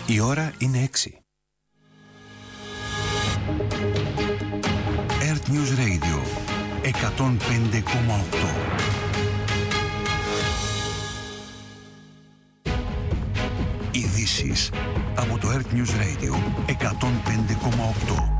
Η ώρα είναι 6. Earth News Radio 105,8. Ειδήσεις από το Earth News Radio 105,8.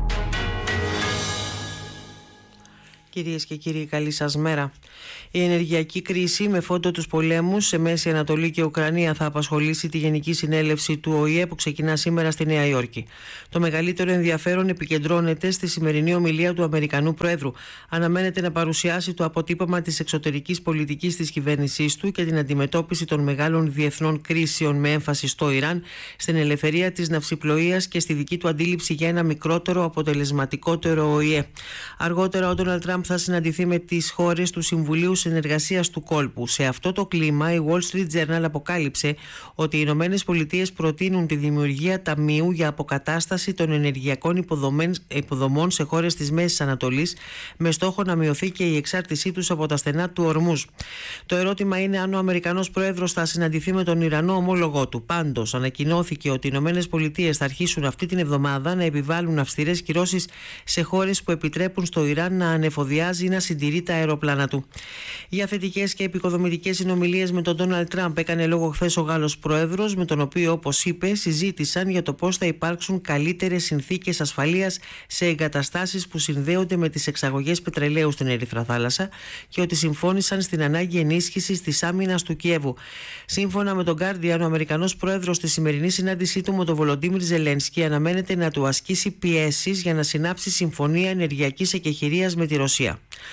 Κυρίες και κύριοι, καλή σας μέρα. Η ενεργειακή κρίση με φόντο τους πολέμους σε Μέση Ανατολή και Ουκρανία θα απασχολήσει τη Γενική Συνέλευση του ΟΗΕ που ξεκινά σήμερα στη Νέα Υόρκη. Το μεγαλύτερο ενδιαφέρον επικεντρώνεται στη σημερινή ομιλία του Αμερικανού Προέδρου. Αναμένεται να παρουσιάσει το αποτύπωμα της εξωτερικής πολιτικής της κυβέρνησής του και την αντιμετώπιση των μεγάλων διεθνών κρίσεων με έμφαση στο Ιράν, στην ελευθερία της ναυσιπλοείας και στη δική του αντίληψη για ένα μικρότερο, αποτελεσματικότερο ΟΗΕ. Αργότερα, ο Ντόναλντ Τραμπ θα συναντηθεί με τις χώρες του Συμβουλίου Συνεργασίας του Κόλπου. Σε αυτό το κλίμα, η Wall Street Journal αποκάλυψε ότι οι Ηνωμένες Πολιτείες προτείνουν τη δημιουργία ταμείου για αποκατάσταση των ενεργειακών υποδομών σε χώρες της Μέσης Ανατολής, με στόχο να μειωθεί και η εξάρτησή τους από τα στενά του Ορμούζ. Το ερώτημα είναι αν ο Αμερικανός Πρόεδρος θα συναντηθεί με τον Ιρανό ομόλογό του. Πάντως, ανακοινώθηκε ότι οι Ηνωμένες Πολιτείες θα αρχίσουν αυτή την εβδομάδα να επιβάλλουν αυστηρές κυρώσεις σε χώρες που επιτρέπουν στο Ιράν να ανεφοδιάζει ή να συντηρεί τα αεροπλάνα του. Για θετικές και επικοδομητικές συνομιλίες με τον Ντόναλντ Τραμπ έκανε λόγο χθες ο Γάλλος Πρόεδρος, με τον οποίο, όπως είπε, συζήτησαν για το πώς θα υπάρξουν καλύτερες συνθήκες ασφαλείας σε εγκαταστάσεις που συνδέονται με τις εξαγωγές πετρελαίου στην Ερυθρά Θάλασσα και ότι συμφώνησαν στην ανάγκη ενίσχυσης της άμυνας του Κιέβου. Σύμφωνα με τον Guardian, ο Αμερικανός Πρόεδρος στη σημερινή συνάντησή του με τον Βολοντίμιρ Ζελένσκι αναμένεται να του ασκήσει πιέσεις για να συνάψει συμφωνία ενεργειακής εκεχηρίας με τη Ρωσία.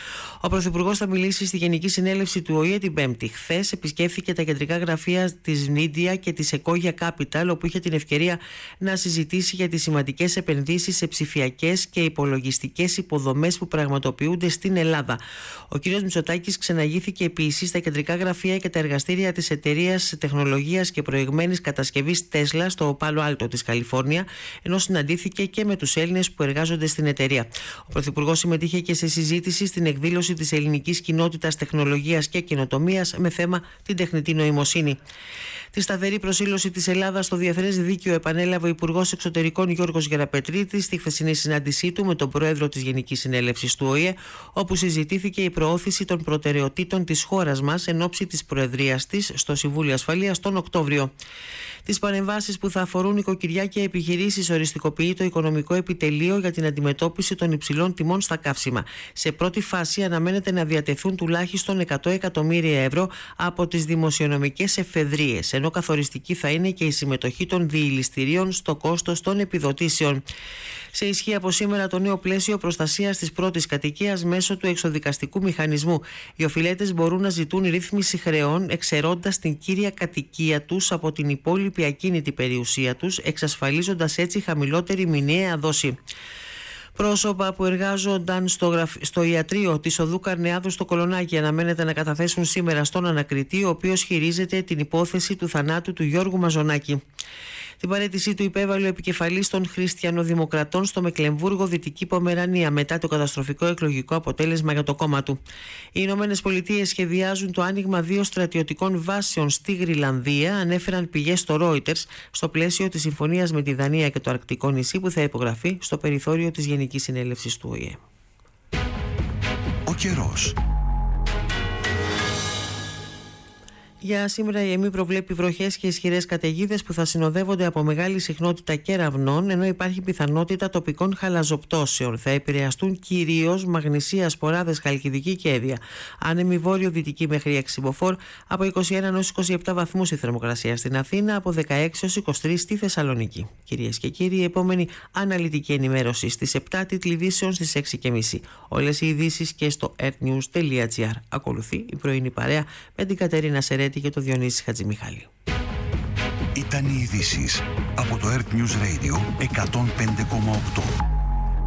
Ο Πρωθυπουργός θα μιλήσει στη Γενική Συνέλευση του ΟΗΕ την Πέμπτη. Χθες επισκέφθηκε τα κεντρικά γραφεία της Νίντια και της Sequoia Capital, όπου είχε την ευκαιρία να συζητήσει για τις σημαντικές επενδύσεις σε ψηφιακές και υπολογιστικές υποδομές που πραγματοποιούνται στην Ελλάδα. Ο κ. Μητσοτάκης ξεναγήθηκε επίσης στα κεντρικά γραφεία και τα εργαστήρια της εταιρείας τεχνολογίας και προηγμένης κατασκευής Tesla στο Πάλο Άλτο της Καλιφόρνια, ενώ συναντήθηκε και με τους Έλληνες που εργάζονται στην εταιρεία. Ο Πρωθυπουργός συμμετείχε και σε συζήτηση στην εκδήλωση της Ελληνικής Κοινότητας Τεχνολογίας και Καινοτομίας με θέμα την τεχνητή νοημοσύνη. Τη σταθερή προσήλωση της Ελλάδας στο διεθνές δίκαιο επανέλαβε ο Υπουργός Εξωτερικών Γιώργος Γεραπετρίτης στη χθεσινή συνάντησή του με τον Πρόεδρο της Γενικής Συνέλευσης του ΟΗΕ, όπου συζητήθηκε η προώθηση των προτεραιοτήτων της χώρας μας εν ώψη της προεδρίας της στο Συμβούλιο Ασφαλείας τον Οκτώβριο. Τις παρεμβάσεις που θα αφορούν νοικοκυριά και επιχειρήσεις οριστικοποιεί το Οικονομικό Επιτελείο για την αντιμετώπιση των υψηλών τιμών στα καύσιμα. Σε πρώτη φάση αναμένεται να διατεθούν τουλάχιστον 100 εκατομμύρια ευρώ από τις δημοσιονομικές εφεδρείες, ενώ καθοριστική θα είναι και η συμμετοχή των διηληστηρίων στο κόστος των επιδοτήσεων. Σε ισχύ από σήμερα το νέο πλαίσιο προστασίας της πρώτης κατοικίας μέσω του εξοδικαστικού μηχανισμού. Οι οφειλέτες μπορούν να ζητούν ρύθμιση χρεών εξαιρώντας την κύρια κατοικία τους από την υπόλοιπη ακίνητη περιουσία τους, εξασφαλίζοντας έτσι χαμηλότερη μηνιαία δόση. Πρόσωπα που εργάζονταν στο ιατρείο της οδού Καρνεάδου στο Κολονάκι αναμένεται να καταθέσουν σήμερα στον ανακριτή, ο οποίος χειρίζεται την υπόθεση του θανάτου του Γιώργου Μαζονάκη. Την παραίτησή του υπέβαλε ο επικεφαλής των Χριστιανοδημοκρατών στο Μεκλεμβούργο, Δυτική Πομερανία, μετά το καταστροφικό εκλογικό αποτέλεσμα για το κόμμα του. Οι Ηνωμένες Πολιτείες σχεδιάζουν το άνοιγμα 2 στρατιωτικών βάσεων στη Γροιλανδία, ανέφεραν πηγές στο Reuters, στο πλαίσιο της συμφωνίας με τη Δανία και το Αρκτικό νησί που θα υπογραφεί στο περιθώριο της Γενικής Συνέλευσης του ΟΗΕ. Ο καιρός. Για σήμερα η ΕΜΗ προβλέπει βροχές και ισχυρές καταιγίδες που θα συνοδεύονται από μεγάλη συχνότητα κεραυνών, ενώ υπάρχει πιθανότητα τοπικών χαλαζοπτώσεων. Θα επηρεαστούν κυρίως Μαγνησία, Σποράδες, Χαλκιδική και Έδεια. Άνεμη βόρειο-δυτική μέχρι 6 μποφόρ, από 21 έως 27 βαθμούς η θερμοκρασία στην Αθήνα, από 16 έως 23 στη Θεσσαλονίκη. Κυρίες και κύριοι, η επόμενη αναλυτική ενημέρωση στις 7, τίτλοι ειδήσεων στις 6:30. Όλες οι ειδήσεις και στο earthnews.gr. Ακολουθεί η πρωινή παρέα με την Κατερίνα Σερέτη και το Διονύση Χατζημιχάλη. Ήταν οι ειδήσεις από το Earth News Radio 105,8.